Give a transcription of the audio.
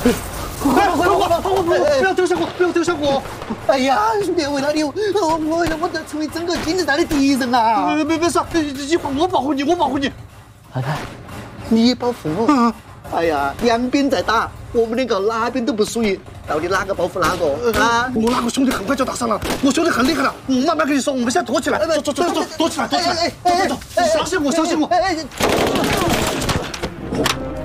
不要丢下我！不要丢下我！ 哎呀，兄弟，为了你，我得成为整个金字塔的敌人啊！ 没事，我保护你，我保护你。 阿泰，你也保护我。哎呀，两边在打，我们两个哪边都不属于，到底哪个保护哪个啊？ 我那个兄弟很快就打上了，我兄弟很厉害的，我慢慢跟你说，我们现在躲起来，走，躲起来，走，相信我，相信我。